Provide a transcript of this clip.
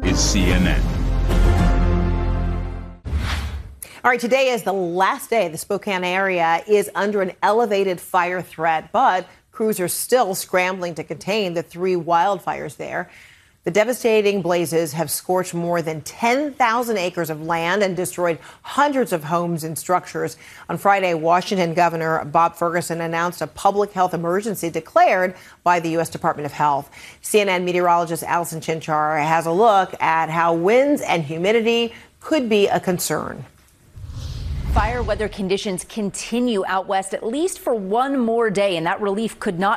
is CNN. All right, today is the last day the Spokane area is under an elevated fire threat, but crews are still scrambling to contain the 3 wildfires there. The devastating blazes have scorched more than 10,000 acres of land and destroyed hundreds of homes and structures. On Friday, Washington Governor Bob Ferguson announced a public health emergency declared by the U.S. Department of Health. CNN meteorologist Allison Chinchar has a look at how winds and humidity could be a concern. Fire weather conditions continue out west at least for one more day, and that relief could not